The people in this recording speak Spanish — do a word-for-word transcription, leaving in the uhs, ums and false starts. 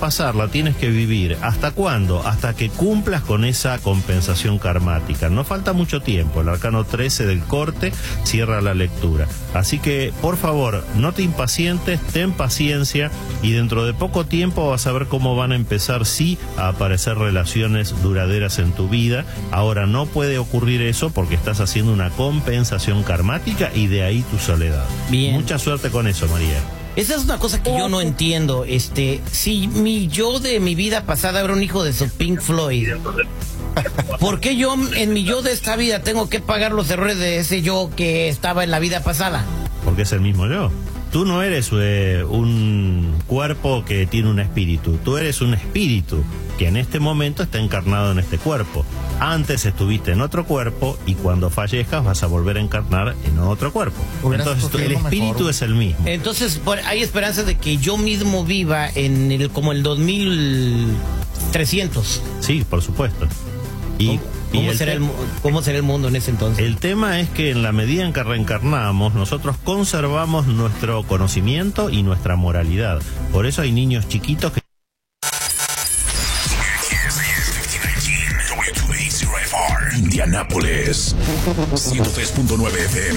pasar, la tienes que vivir. ¿Hasta cuándo? Hasta que cumplas con esa compensación karmática. No falta mucho tiempo. El arcano trece del corte cierra la lectura. Así que, por favor, no te impacientes, ten paciencia y dentro de poco tiempo vas a ver cómo van a empezar, sí, a aparecer relaciones duraderas en tu vida. Ahora no puede ocurrir eso porque estás haciendo una compensación karmática y de ahí tu soledad. Bien. Mucha suerte con eso, María. Esa es una cosa que yo no entiendo. Este, si mi yo de mi vida pasada era un hijo de su Pink Floyd, ¿por qué yo en mi yo de esta vida tengo que pagar los errores de ese yo que estaba en la vida pasada? Porque es el mismo yo. Tú no eres eh, un cuerpo que tiene un espíritu. Tú eres un espíritu que en este momento está encarnado en este cuerpo. Antes estuviste en otro cuerpo y cuando fallezcas vas a volver a encarnar en otro cuerpo. Entonces tú, el espíritu mejor. Es el mismo. Entonces hay esperanza de que yo mismo viva en el como el dos mil trescientos. Sí, por supuesto. Y ¿Cómo será, el, ¿Cómo será el mundo en ese entonces? El tema es que en la medida en que reencarnamos, nosotros conservamos nuestro conocimiento y nuestra moralidad. Por eso hay niños chiquitos que... Indianápolis ciento tres punto nueve F M.